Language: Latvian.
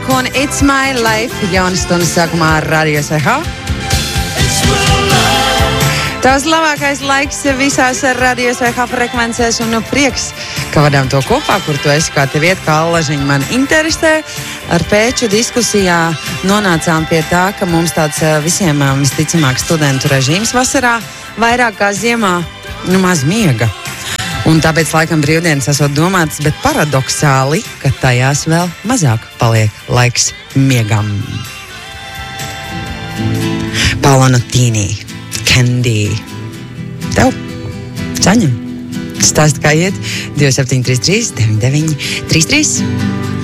Rock un It's My Life. Jaunas stundas sākumā ar Radio SH. Tavs labākais laiks visās Radio SH frekvencēs un prieks, ka vadām to kopā, kur tu esi, kā tev iet, kā allažiņa man interesē. Ar Pēču diskusijā nonācām pie tā, ka mums tāds visiem visticamāk studentu režīms vasarā vairāk kā ziemā maz miega. Un tāpēc laikam brīvdienas esot domātas, bet paradoxāli, ka tajās vēl mazāk paliek laiks miegam. Paolo Nutini, Candy. Tev, saņem. Stāst, kā iet? 2733 9933.